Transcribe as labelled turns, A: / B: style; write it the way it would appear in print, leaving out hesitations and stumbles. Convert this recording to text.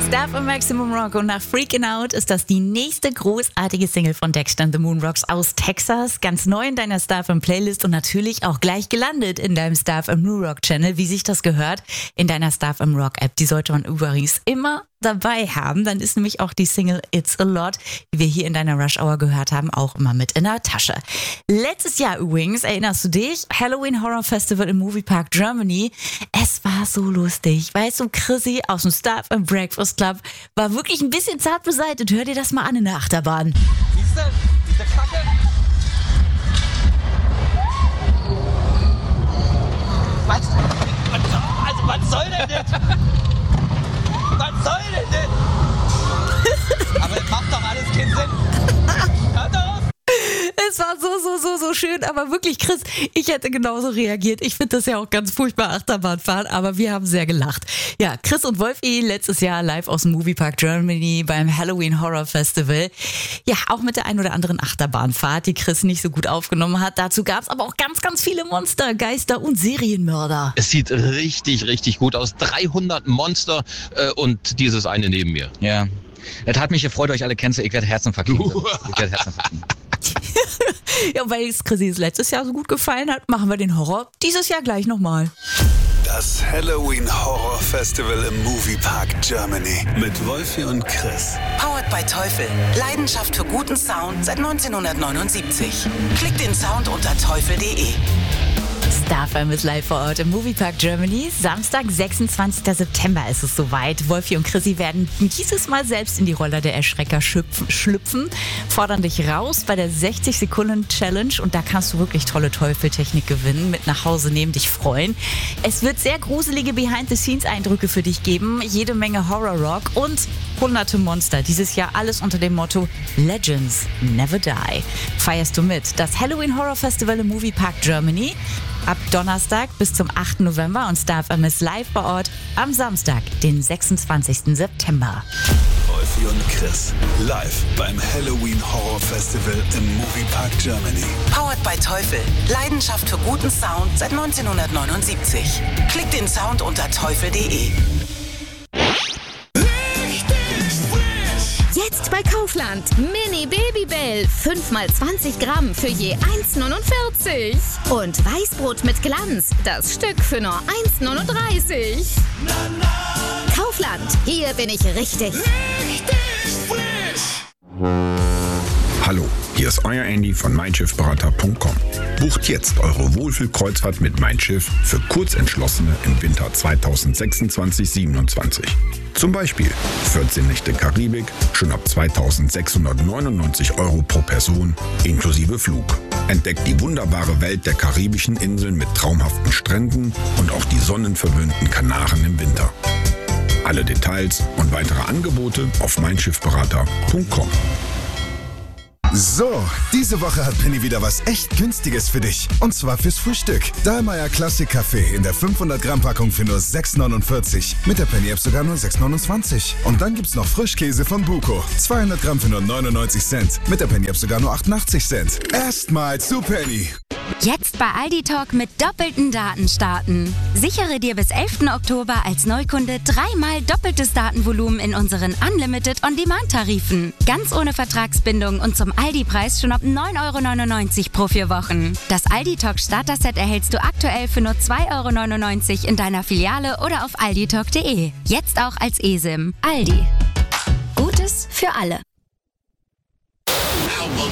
A: Star von Maximum Rock und nach Freakin' Out ist das die nächste großartige Single von Dexter and the Moonrocks aus Texas. Ganz neu in deiner Star FM Playlist und natürlich auch gleich gelandet in deinem Star FM New Rock Channel, wie sich das gehört, in deiner Star FM Rock App. Die sollte man übrigens immer dabei haben. Dann ist nämlich auch die Single It's a Lot, die wir hier in deiner Rush Hour gehört haben, auch immer mit in der Tasche. Letztes Jahr übrigens, erinnerst du dich? Halloween Horror Festival im Moviepark Germany. Es war so lustig. Weißt du, Chrissy aus dem Star FM Breakfast Club war wirklich ein bisschen zart beseitigt. Hör dir das mal an in der Achterbahn.
B: Siehst du? Diese Kacke? Was soll denn das? Was soll denn das? Aber das macht doch alles keinen Sinn. Hört doch auf!
A: Es war so schön, aber wirklich, Chris, ich hätte genauso reagiert. Ich finde das ja auch ganz furchtbar, Achterbahnfahren, aber wir haben sehr gelacht. Ja, Chris und Wolfi letztes Jahr live aus dem Moviepark Germany beim Halloween Horror Festival. Ja, auch mit der ein oder anderen Achterbahnfahrt, die Chris nicht so gut aufgenommen hat. Dazu gab es aber auch ganz viele Monster, Geister und Serienmörder.
C: Es sieht richtig gut aus. 300 Monster und dieses eine neben mir.
D: Ja, das hat mich gefreut, euch alle kennenzulernen. Ich werde Herzinfarkt.
A: Ja, weil es Chrissy letztes Jahr so gut gefallen hat, machen wir den Horror dieses Jahr gleich nochmal.
E: Das Halloween Horror Festival im Moviepark Germany mit Wolfi und Chris.
F: Powered by Teufel. Leidenschaft für guten Sound seit 1979. Klickt den Sound unter teufel.de.
A: Star FM ist live vor Ort im Moviepark Germany. Samstag, 26. September ist es soweit. Wolfi und Chrissy werden dieses Mal selbst in die Rolle der Erschrecker schlüpfen, fordern dich raus bei der 60-Sekunden-Challenge und da kannst du wirklich tolle Teufeltechnik gewinnen, mit nach Hause nehmen, dich freuen. Es wird sehr gruselige Behind-the-Scenes-Eindrücke für dich geben, jede Menge Horror-Rock und hunderte Monster. Dieses Jahr alles unter dem Motto Legends Never Die. Feierst du mit? Das Halloween Horror Festival im Moviepark Germany ab Donnerstag bis zum 8. November und Star FM ist live vor Ort am Samstag, den 26. September.
E: Wolfi und Chris live beim Halloween Horror Festival im Moviepark Germany.
F: Powered by Teufel. Leidenschaft für guten Sound seit 1979. Klickt den Sound unter teufel.de.
G: Jetzt bei Kaufland. Mini Babybell. 5x20 Gramm für je 1,49. Und Weißbrot mit Glanz. Das Stück für nur 1,39. Kaufland. Hier bin ich richtig.
H: Hallo, hier ist euer Andy von meinschiffberater.com. Bucht jetzt eure Wohlfühlkreuzfahrt mit Mein Schiff für Kurzentschlossene im Winter 2026-27. Zum Beispiel 14 Nächte Karibik, schon ab 2.699 € pro Person, inklusive Flug. Entdeckt die wunderbare Welt der karibischen Inseln mit traumhaften Stränden und auch die sonnenverwöhnten Kanaren im Winter. Alle Details und weitere Angebote auf meinschiffberater.com.
I: So, diese Woche hat Penny wieder was echt Günstiges für dich. Und zwar fürs Frühstück. Dahlmeier Classic Kaffee in der 500-Gramm-Packung für nur 6,49. Mit der Penny-App sogar nur 6,29. Und dann gibt's noch Frischkäse von Buko. 200 Gramm für nur 99 Cent. Mit der Penny-App sogar nur 88 Cent. Erstmal zu Penny.
J: Jetzt bei Aldi Talk mit doppelten Daten starten. Sichere dir bis 11. Oktober als Neukunde 3-mal doppeltes Datenvolumen in unseren Unlimited On-Demand-Tarifen. Ganz ohne Vertragsbindung und zum Aldi-Preis schon ab 9,99 € pro 4 Wochen. Das Aldi Talk Starter-Set erhältst du aktuell für nur 2,99 € in deiner Filiale oder auf alditalk.de. Jetzt auch als eSIM. Aldi. Gutes für alle.